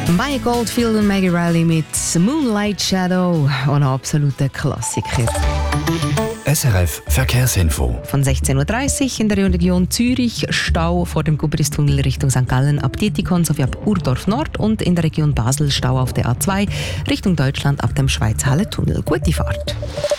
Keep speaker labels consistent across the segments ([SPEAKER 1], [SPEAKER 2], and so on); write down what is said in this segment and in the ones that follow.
[SPEAKER 1] Maya Goldfield und Maggie Riley mit Moonlight Shadow, ein absoluter Klassiker.
[SPEAKER 2] SRF Verkehrsinfo.
[SPEAKER 1] Von 16.30 Uhr in der Region Zürich Stau vor dem Gubristunnel Richtung St. Gallen ab Dietikon sowie ab Urdorf Nord und in der Region Basel Stau auf der A2 Richtung Deutschland ab dem Schweizhalle-Tunnel. Gute Fahrt.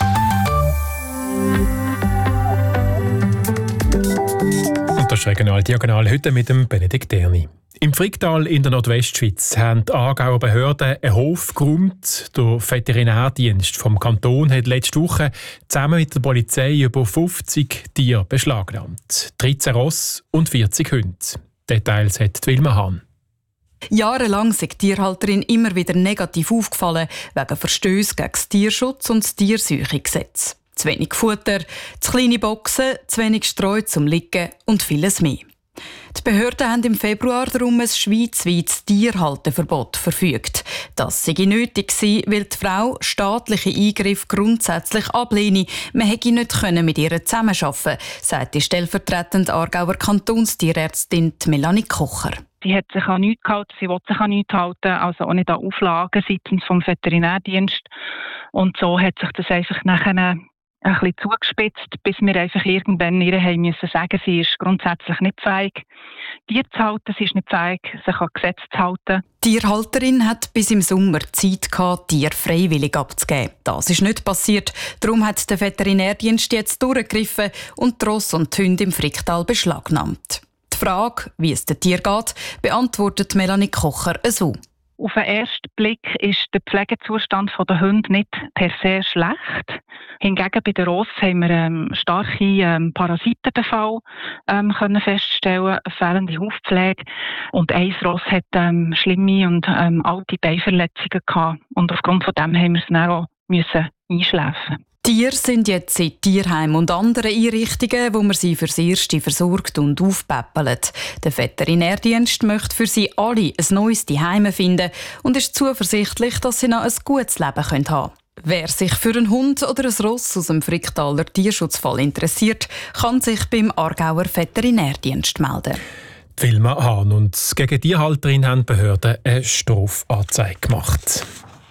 [SPEAKER 3] Und das ist Regional Diagonal heute mit dem Benedikt Erni. Im Fricktal in der Nordwestschweiz haben die Aargauer Behörden einen Hof geräumt. Der Veterinärdienst vom Kanton hat letzte Woche zusammen mit der Polizei über 50 Tiere beschlagnahmt. 13 Ross und 40 Hunde. Details hat Wilma Hahn.
[SPEAKER 4] Jahrelang ist die Tierhalterin immer wieder negativ aufgefallen wegen Verstößen gegen das Tierschutz und das Tierseuchengesetz. Zu wenig Futter, zu kleine Boxen, zu wenig Streu zum Liegen und vieles mehr. Die Behörden haben im Februar darum ein schweizweites Tierhalteverbot verfügt. Das sei nötig gewesen, weil die Frau staatliche Eingriffe grundsätzlich ablehne. Man hätte nicht mit ihr zusammenarbeiten, sagt die stellvertretende Aargauer Kantonstierärztin Melanie Kocher.
[SPEAKER 5] Sie hat sich an nichts gehalten, sie will sich an nichts halten, also auch nicht an Auflagen seitens vom Veterinärdienst. Und so hat sich das einfach nachher ein bisschen zugespitzt, bis wir einfach irgendwann ihr haben müssen sagen, sie ist grundsätzlich nicht fähig, Tiere zu halten, sie ist nicht fähig, sich an Gesetze zu halten.
[SPEAKER 4] Die Tierhalterin hat bis im Sommer Zeit gehabt, Tiere freiwillig abzugeben. Das ist nicht passiert, darum hat der Veterinärdienst jetzt durchgegriffen und die Ross und die Hunde im Fricktal beschlagnahmt. Die Frage, wie es den Tieren geht, beantwortet Melanie Kocher so.
[SPEAKER 5] Auf den ersten Blick ist der Pflegezustand der Hunde nicht per se schlecht. Hingegen bei den Ross haben wir starke Parasitenbefall können feststellen, fehlende Hufpflege. Und ein Ross hat schlimme und alte Beinverletzungen gehabt. Und aufgrund von dem haben wir es dann auch müssen einschläfen.
[SPEAKER 4] Tiere sind jetzt in Tierheimen und anderen Einrichtungen, wo man sie fürs Erste versorgt und aufpäppelt. Der Veterinärdienst möchte für sie alle ein neues Zuhause finden und ist zuversichtlich, dass sie noch ein gutes Leben haben können. Wer sich für einen Hund oder ein Ross aus dem Fricktaler Tierschutzfall interessiert, kann sich beim Aargauer Veterinärdienst melden.
[SPEAKER 3] Wilma Hahn und gegen die Tierhalterin haben die Behörden eine Strafanzeige gemacht.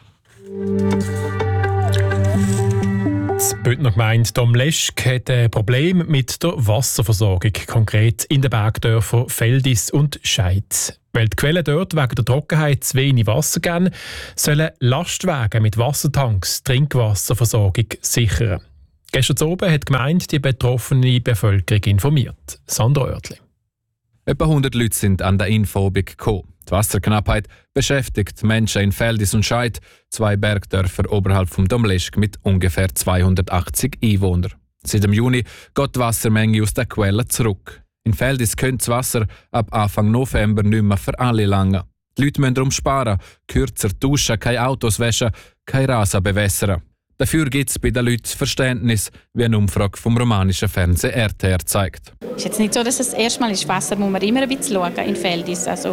[SPEAKER 3] Die Bündner Gemeinde Domleschg hat ein Problem mit der Wasserversorgung, konkret in den Bergdörfern Feldis und Scheid. Weil die Quellen dort wegen der Trockenheit zu wenig Wasser geben, sollen Lastwagen mit Wassertanks die Trinkwasserversorgung sichern. Gestern oben hat die Gemeinde die betroffene Bevölkerung informiert. Sandra Oertli.
[SPEAKER 6] Etwa 100 Leute sind an der Infobik gekommen. Die Wasserknappheit beschäftigt Menschen in Feldis und Scheid, 2 Bergdörfer oberhalb vom Domleschg mit ungefähr 280 Einwohnern. Seit dem Juni geht die Wassermenge aus den Quellen zurück. In Feldis könnte das Wasser ab Anfang November nicht mehr für alle lange. Die Leute müssen darum sparen, kürzer duschen, keine Autos waschen, kein Rasen bewässern. Dafür gibt es bei den Leuten Verständnis, wie eine Umfrage vom romanischen Fernsehen RTR zeigt.
[SPEAKER 7] Es ist jetzt nicht so, dass es erstmal ist. Wasser muss man immer ein bisschen schauen in Feldis. Also,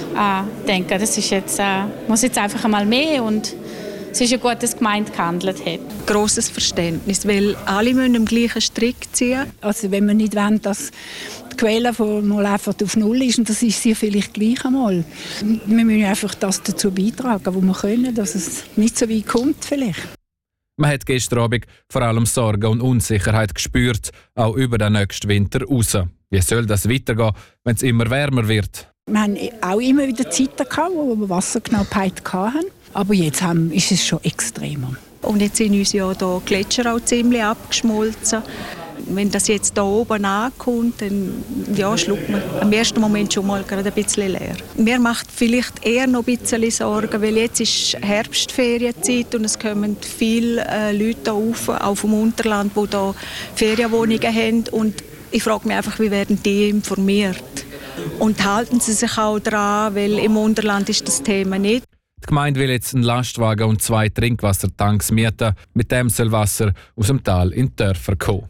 [SPEAKER 7] ich denke, das ist jetzt, muss jetzt einfach einmal mehr und es ist ja gut, dass die Gemeinde gehandelt hat.
[SPEAKER 8] Grosses Verständnis, weil alle müssen am gleichen Strick ziehen. Also wenn wir nicht wollen, dass die Quelle mal einfach auf Null ist, und das ist sie vielleicht gleich einmal. Wir müssen einfach das dazu beitragen, wo wir können, dass es nicht so weit kommt vielleicht.
[SPEAKER 6] Man hat gestern Abend vor allem Sorge und Unsicherheit gespürt, auch über den nächsten Winter raus. Wie soll das weitergehen, wenn es immer wärmer wird?
[SPEAKER 8] Wir haben auch immer wieder Zeiten gehabt, wo wir Wasserknappheit hatten. Aber jetzt ist es schon extremer.
[SPEAKER 9] Und jetzt sind uns ja die Gletscher auch ziemlich abgeschmolzen. Wenn das jetzt hier oben ankommt, dann schluckt man im ersten Moment schon mal gerade ein bisschen leer. Mir macht vielleicht eher noch ein bisschen Sorgen, weil jetzt ist Herbstferienzeit und es kommen viele Leute auf, auch vom Unterland, die hier Ferienwohnungen haben. Und ich frage mich einfach, wie werden die informiert? Und halten sie sich auch daran, weil im Unterland ist das Thema nicht.
[SPEAKER 6] Die Gemeinde will jetzt einen Lastwagen und 2 Trinkwassertanks mieten. Mit dem soll Wasser aus dem Tal in die Dörfer kommen.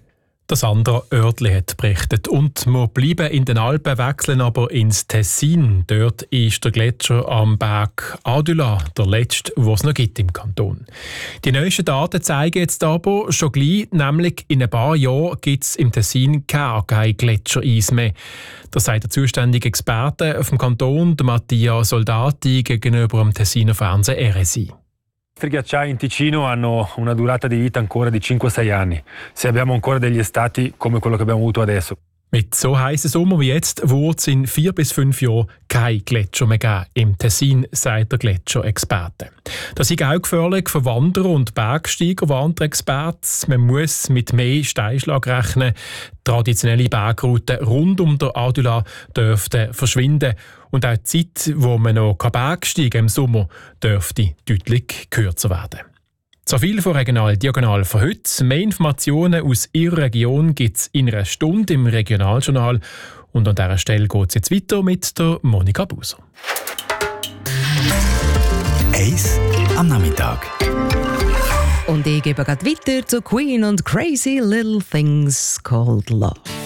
[SPEAKER 3] Das Sandra Oertli hat berichtet. Und wir bleiben in den Alpen, wechseln aber ins Tessin. Dort ist der Gletscher am Berg Adula, der letzte, den es noch gibt im Kanton. Die neuesten Daten zeigen jetzt aber schon gleich, nämlich in ein paar Jahren gibt es im Tessin kein Gletschereis mehr. Das sagt der zuständige Experte vom Kanton, der Mattia Soldati, gegenüber dem Tessiner Fernsehen RSI.
[SPEAKER 10] I ghiacciai in Ticino hanno una durata di vita ancora di 5-6 anni, se abbiamo ancora degli estati come quello che abbiamo avuto adesso.
[SPEAKER 3] Mit so heißen Sommer wie jetzt wird es in 4 bis 5 Jahren kein Gletscher mehr geben im Tessin, sagt der Gletscherexperte. Das ist auch gefährlich für Wanderer und Bergsteiger, warnt der Experte. Man muss mit mehr Steinschlag rechnen. Traditionelle Bergrouten rund um den Adula dürften verschwinden. Und auch die Zeit, wo man noch Bergsteigen kann im Sommer, dürfte deutlich kürzer werden. So viel von Regional Diagonal für heute. Mehr Informationen aus Ihrer Region gibt es in einer Stunde im Regionaljournal. Und an dieser Stelle geht es jetzt weiter mit der Monika Buser.
[SPEAKER 2] Eis am Nachmittag.
[SPEAKER 1] Und ich gebe gerade weiter zu Queen und Crazy Little Things Called Love.